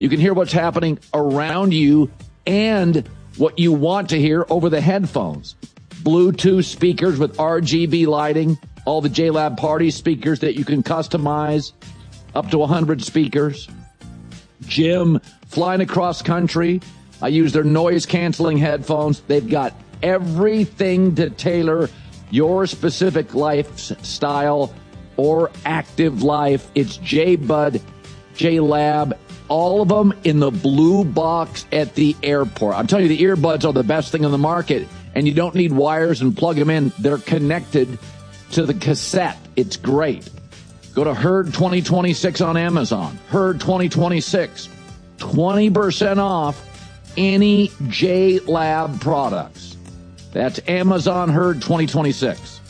You can hear what's happening around you and what you want to hear over the headphones. Bluetooth speakers with RGB lighting, all the JLab Party speakers that you can customize, up to 100 speakers. Jim, flying across country, I use their noise-canceling headphones. They've got everything to tailor your specific lifestyle or active life. It's J-Bud, JLab, all of them in the blue box at the airport. I'm telling you, the earbuds are the best thing on the market, and you don't need wires and plug them in. They're connected to the cassette. It's great. Go to Herd 2026 on Amazon. Herd 2026. 20% off any JLab products. That's Amazon Herd 2026.